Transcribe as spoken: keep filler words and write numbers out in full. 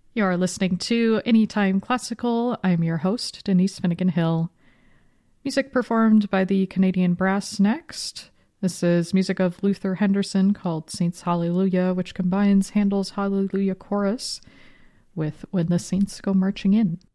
You're listening to Anytime Classical. I'm your host, Denise Finnegan Hill. Music performed by the Canadian Brass next. This is music of Luther Henderson called Saints Hallelujah, which combines Handel's Hallelujah Chorus with When the Saints Go Marching In.